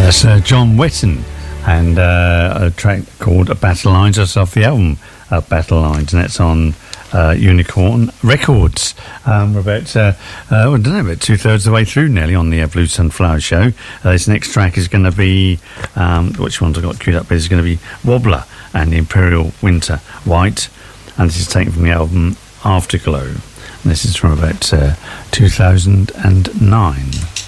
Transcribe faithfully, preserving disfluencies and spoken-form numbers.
That's uh, John Wetton and uh, a track called Battle Lines. That's off the album uh, Battle Lines, and that's on uh, Unicorn Records. Um, we're about, uh, uh, I don't know, about two thirds of the way through nearly on the uh, Blue Sunflower Show. Uh, this next track is going to be, um, which ones I've got queued up? Is going to be Wobbler and the Imperial Winter White, and this is taken from the album Afterglow. And this is from about uh, two thousand nine.